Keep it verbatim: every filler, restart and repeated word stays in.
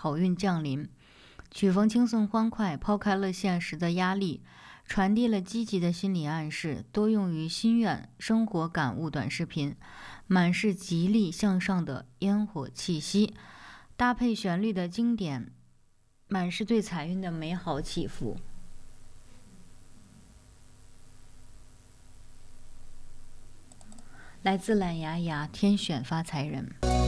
好运降临。曲风轻松欢快，抛开了现实的压力，传递了积极的心理暗示，多用于心愿、生活感悟短视频，满是吉利向上的烟火气息，搭配旋律的经典，满是对财运的美好祈福。来自懒牙牙天选发财人。